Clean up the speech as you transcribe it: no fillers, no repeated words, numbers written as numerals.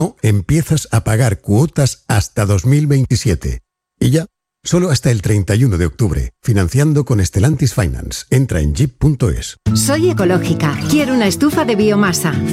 No, empiezas a pagar cuotas hasta 2027. Y ya, solo hasta el 31 de octubre. Financiando con Stellantis Finance. Entra en jeep.es. Soy ecológica. Quiero una estufa de biomasa.